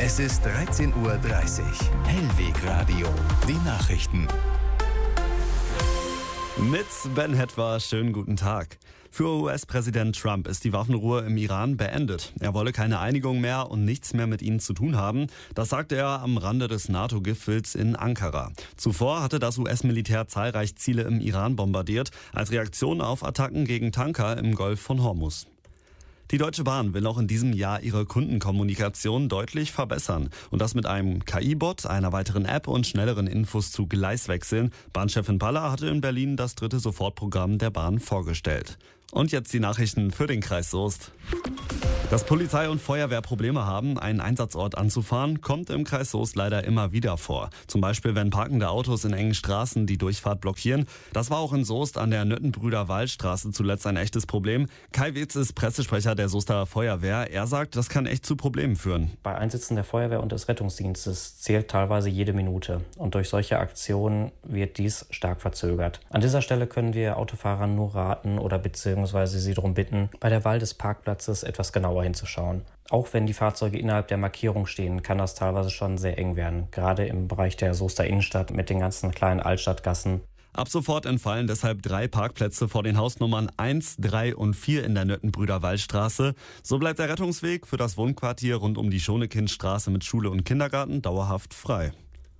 Es ist 13:30 Uhr. Hellweg Radio. Die Nachrichten. Mit Ben Hetwer, schönen guten Tag. Für US-Präsident Trump ist die Waffenruhe im Iran beendet. Er wolle keine Einigung mehr und nichts mehr mit ihnen zu tun haben. Das sagte er am Rande des NATO-Gipfels in Ankara. Zuvor hatte das US-Militär zahlreich Ziele im Iran bombardiert, als Reaktion auf Attacken gegen Tanker im Golf von Hormuz. Die Deutsche Bahn will auch in diesem Jahr ihre Kundenkommunikation deutlich verbessern. Und das mit einem KI-Bot, einer weiteren App und schnelleren Infos zu Gleiswechseln. Bahnchefin Paller hatte in Berlin das 3. Sofortprogramm der Bahn vorgestellt. Und jetzt die Nachrichten für den Kreis Soest. Dass Polizei und Feuerwehr Probleme haben, einen Einsatzort anzufahren, kommt im Kreis Soest leider immer wieder vor. Zum Beispiel, wenn parkende Autos in engen Straßen die Durchfahrt blockieren. Das war auch in Soest an der Nöttenbrüder-Waldstraße zuletzt ein echtes Problem. Kai Wetz ist Pressesprecher der Soester Feuerwehr. Er sagt, das kann echt zu Problemen führen. Bei Einsätzen der Feuerwehr und des Rettungsdienstes zählt teilweise jede Minute. Und durch solche Aktionen wird dies stark verzögert. An dieser Stelle können wir Autofahrern nur raten oder beziehungsweise sie darum bitten, bei der Wahl des Parkplatzes etwas genauer hinzuschauen. Auch wenn die Fahrzeuge innerhalb der Markierung stehen, kann das teilweise schon sehr eng werden. Gerade im Bereich der Soester Innenstadt mit den ganzen kleinen Altstadtgassen. Ab sofort entfallen deshalb 3 Parkplätze vor den Hausnummern 1, 3 und 4 in der Nöttenbrüder Waldstraße. So bleibt der Rettungsweg für das Wohnquartier rund um die Schonekindstraße mit Schule und Kindergarten dauerhaft frei.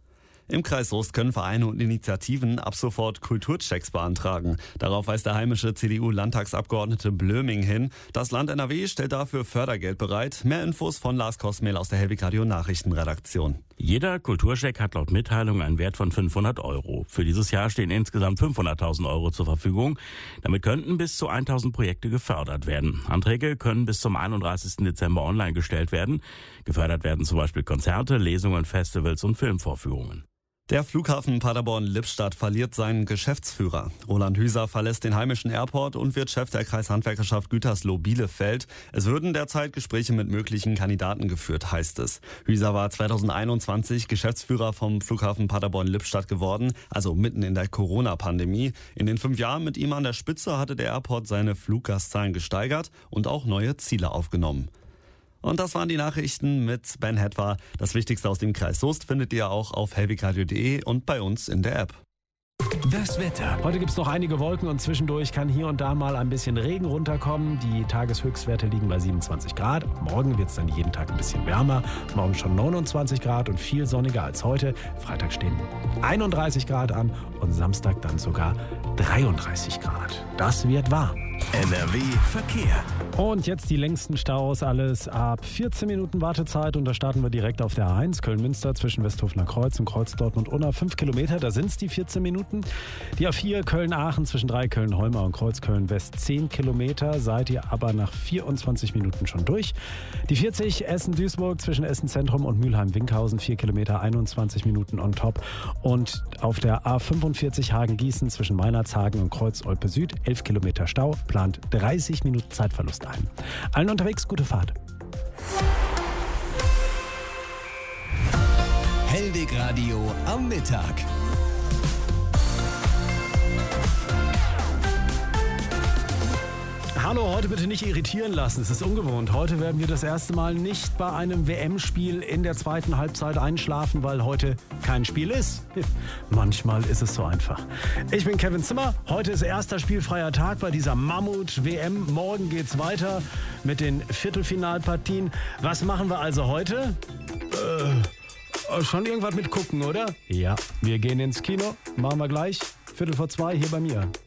Im Kreis Soest können Vereine und Initiativen ab sofort Kulturchecks beantragen. Darauf weist der heimische CDU-Landtagsabgeordnete Blöming hin. Das Land NRW stellt dafür Fördergeld bereit. Mehr Infos von Lars Kosmehl aus der Hellweg Radio Nachrichtenredaktion. Jeder Kulturcheck hat laut Mitteilung einen Wert von 500 €. Für dieses Jahr stehen insgesamt 500.000 € zur Verfügung. Damit könnten bis zu 1.000 Projekte gefördert werden. Anträge können bis zum 31. Dezember online gestellt werden. Gefördert werden zum Beispiel Konzerte, Lesungen, Festivals und Filmvorführungen. Der Flughafen Paderborn-Lippstadt verliert seinen Geschäftsführer. Roland Hüser verlässt den heimischen Airport und wird Chef der Kreishandwerkerschaft Gütersloh Bielefeld. Es würden derzeit Gespräche mit möglichen Kandidaten geführt, heißt es. Hüser war 2021 Geschäftsführer vom Flughafen Paderborn-Lippstadt geworden, also mitten in der Corona-Pandemie. In den 5 Jahren mit ihm an der Spitze hatte der Airport seine Fluggastzahlen gesteigert und auch neue Ziele aufgenommen. Und das waren die Nachrichten mit Ben Hetwer. Das Wichtigste aus dem Kreis Soest findet ihr auch auf hellwegradio.de und bei uns in der App. Das Wetter. Heute gibt es noch einige Wolken und zwischendurch kann hier und da mal ein bisschen Regen runterkommen. Die Tageshöchstwerte liegen bei 27 Grad. Morgen wird es dann jeden Tag ein bisschen wärmer. Morgen schon 29 Grad und viel sonniger als heute. Freitag stehen 31 Grad an und Samstag dann sogar 33 Grad. Das wird warm. NRW Verkehr. Und jetzt die längsten Staus, alles ab 14 Minuten Wartezeit und da starten wir direkt auf der A1 Köln-Münster zwischen Westhofener Kreuz und Kreuz-Dortmund-Unna 5 Kilometer, da sind es die 14 Minuten. Die A4 Köln-Aachen zwischen 3 Köln-Holmer und Kreuz-Köln-West 10 Kilometer, seid ihr aber nach 24 Minuten schon durch. Die 40 Essen-Duisburg zwischen Essen-Zentrum und Mülheim-Winkhausen 4 Kilometer, 21 Minuten on top. Und auf der A45 Hagen-Gießen zwischen Meinerzhagen und Kreuz-Olpe Süd 11 Kilometer Stau, plant 30 Minuten Zeitverlust ein. Allen unterwegs gute Fahrt. Hellweg Radio am Mittag. Hallo, heute bitte nicht irritieren lassen, es ist ungewohnt. Heute werden wir das erste Mal nicht bei einem WM-Spiel in der zweiten Halbzeit einschlafen, weil heute kein Spiel ist. Manchmal ist es so einfach. Ich bin Kevin Zimmer, heute ist erster spielfreier Tag bei dieser Mammut-WM. Morgen geht's weiter mit den Viertelfinalpartien. Was machen wir also heute? Schon irgendwas mit gucken, oder? Ja, wir gehen ins Kino, machen wir gleich, 1:45 hier bei mir.